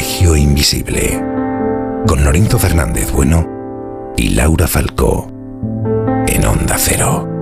Colegio Invisible, con Lorenzo Fernández Bueno y Laura Falcó, en Onda Cero.